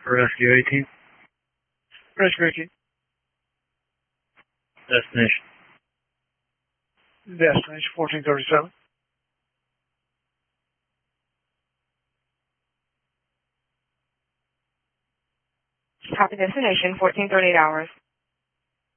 Rescue 18. Rescue 18. Destination. Destination 1437. Copy destination 1438 hours.